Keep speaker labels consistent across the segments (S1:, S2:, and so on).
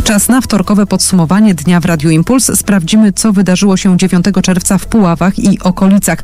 S1: Czas na wtorkowe podsumowanie dnia w Radiu Impuls. Sprawdzimy, co wydarzyło się 9 czerwca w Puławach i okolicach.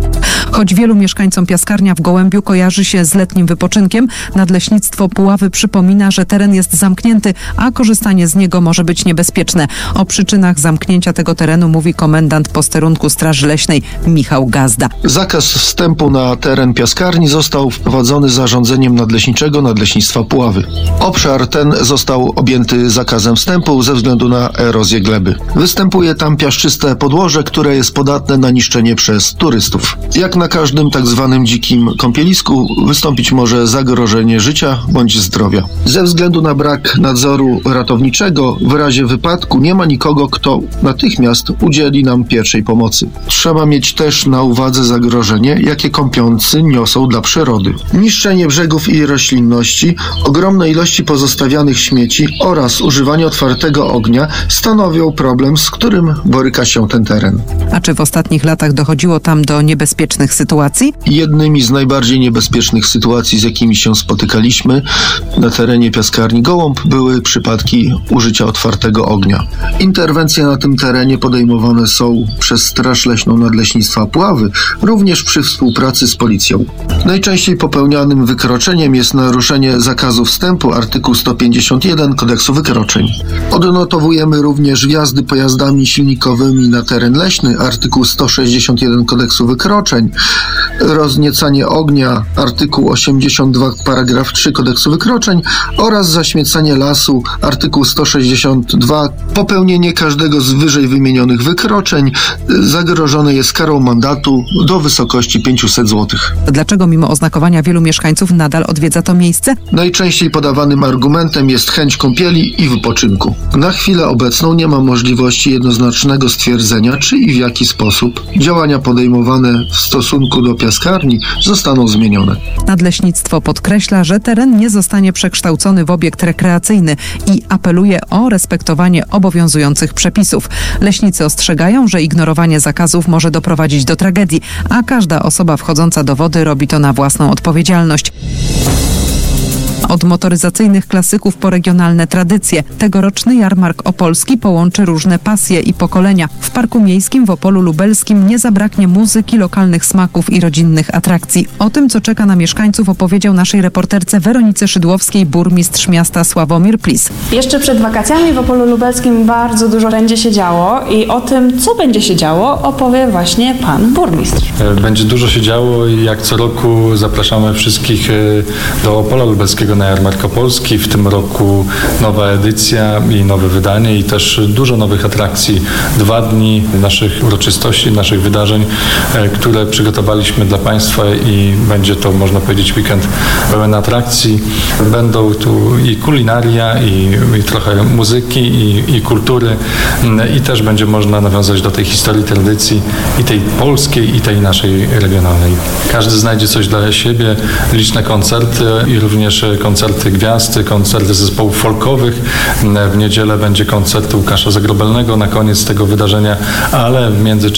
S1: Choć wielu mieszkańcom Piaskarnia w Gołębiu kojarzy się z letnim wypoczynkiem, Nadleśnictwo Puławy przypomina, że teren jest zamknięty, a korzystanie z niego może być niebezpieczne. O przyczynach zamknięcia tego terenu mówi komendant posterunku Straży Leśnej Michał Gazda.
S2: Zakaz wstępu na teren Piaskarni został wprowadzony zarządzeniem nadleśniczego Nadleśnictwa Puławy. Obszar ten został objęty zakazem wstępu ze względu na erozję gleby. Występuje tam piaszczyste podłoże, które jest podatne na niszczenie przez turystów. Jak na każdym tak zwanym dzikim kąpielisku wystąpić może zagrożenie życia bądź zdrowia. Ze względu na brak nadzoru ratowniczego w razie wypadku nie ma nikogo, kto natychmiast udzieli nam pierwszej pomocy. Trzeba mieć też na uwadze zagrożenie, jakie kąpiący niosą dla przyrody. Niszczenie brzegów i roślinności, ogromne ilości pozostawianych śmieci oraz używanie otwartego ognia stanowią problem, z którym boryka się ten teren.
S1: A czy w ostatnich latach dochodziło tam do niebezpiecznych sytuacji?
S2: Jednymi z najbardziej niebezpiecznych sytuacji, z jakimi się spotykaliśmy na terenie Piaskarni Gołąb, były przypadki użycia otwartego ognia. Interwencje na tym terenie podejmowane są przez Straż Leśną Nadleśnictwa Puławy, również przy współpracy z policją. Najczęściej popełnianym wykroczeniem jest naruszenie zakazu wstępu, artykuł 151 Kodeksu Wykroczeń. Odnotowujemy również wjazdy pojazdami silnikowymi na teren leśny, artykuł 161 Kodeksu Wykroczeń, rozniecanie ognia, artykuł 82 paragraf 3 Kodeksu Wykroczeń oraz zaśmiecanie lasu, artykuł 162. Popełnienie każdego z wyżej wymienionych wykroczeń zagrożone jest karą mandatu do wysokości 500 zł.
S1: Dlaczego mimo oznakowania wielu mieszkańców nadal odwiedza to miejsce?
S2: Najczęściej podawanym argumentem jest chęć kąpieli i wypoczynku. Na chwilę obecną nie ma możliwości jednoznacznego stwierdzenia, czy i w jaki sposób działania podejmowane w stosunku do Piaskarni zostaną zmienione.
S1: Nadleśnictwo podkreśla, że teren nie zostanie przekształcony w obiekt rekreacyjny i apeluje o respektowanie obowiązujących przepisów. Leśnicy ostrzegają, że ignorowanie zakazów może doprowadzić do tragedii, a każda osoba wchodząca do wody robi to na własną odpowiedzialność. Od motoryzacyjnych klasyków po regionalne tradycje. Tegoroczny Jarmark Opolski połączy różne pasje i pokolenia. W Parku Miejskim w Opolu Lubelskim nie zabraknie muzyki, lokalnych smaków i rodzinnych atrakcji. O tym, co czeka na mieszkańców, opowiedział naszej reporterce Weronice Szydłowskiej burmistrz miasta Sławomir Plis.
S3: Jeszcze przed wakacjami w Opolu Lubelskim bardzo dużo będzie się działo i o tym, co będzie się działo, opowie właśnie pan burmistrz.
S4: Będzie dużo się działo i jak co roku zapraszamy wszystkich do Opola Lubelskiego na Jarmark Opolski. W tym roku nowa edycja i nowe wydanie i też dużo nowych atrakcji. 2 dni naszych uroczystości, naszych wydarzeń, które przygotowaliśmy dla Państwa i będzie to, można powiedzieć, weekend pełen atrakcji. Będą tu i kulinaria, i trochę muzyki, i kultury i też będzie można nawiązać do tej historii, tradycji i tej polskiej, i tej naszej regionalnej. Każdy znajdzie coś dla siebie, liczne koncerty i również koncerty gwiazd, koncerty zespołów folkowych. W niedzielę będzie koncert Łukasza Zagrobelnego na koniec tego wydarzenia, ale w międzyczasie